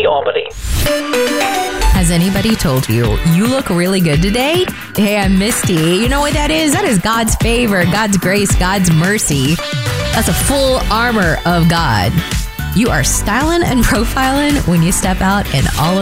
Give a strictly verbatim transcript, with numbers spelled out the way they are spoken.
Albany, Albany. Has anybody told you, you look really good today? Hey, I'm Misty. You know what that is? That is God's favor, God's grace, God's mercy. That's a full armor of God. You are styling and profiling when you step out in all of